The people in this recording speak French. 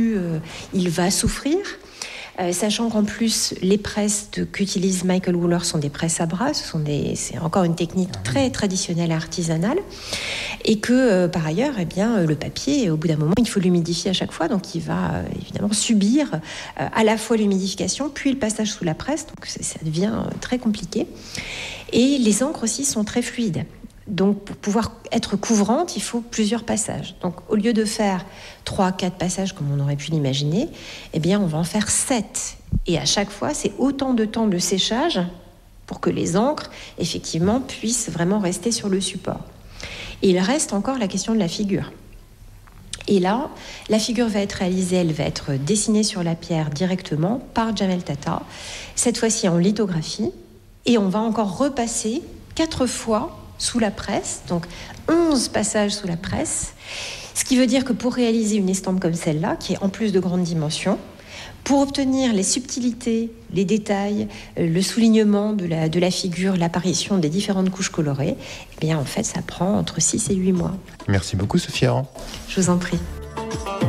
plus il va souffrir. Sachant qu'en plus, les presses qu'utilise Michael Wooler sont des presses à bras, c'est encore une technique très traditionnelle et artisanale, et que par ailleurs, le papier, au bout d'un moment, il faut l'humidifier à chaque fois, donc il va évidemment subir à la fois l'humidification, puis le passage sous la presse, donc ça devient très compliqué. Et les encres aussi sont très fluides. Donc, pour pouvoir être couvrante, il faut plusieurs passages. Donc, au lieu de faire 3-4 passages comme on aurait pu l'imaginer, on va en faire 7. Et à chaque fois, c'est autant de temps de séchage pour que les encres, effectivement, puissent vraiment rester sur le support. Et il reste encore la question de la figure. Et là, la figure va être réalisée, elle va être dessinée sur la pierre directement par Jamel Tata, cette fois-ci en lithographie. Et on va encore repasser 4 fois sous la presse, donc 11 passages sous la presse, ce qui veut dire que pour réaliser une estampe comme celle-là, qui est en plus de grande dimension, pour obtenir les subtilités, les détails, le soulignement de la figure, l'apparition des différentes couches colorées, en fait, ça prend entre 6 et 8 mois. Merci beaucoup, Sophie Aran. Je vous en prie.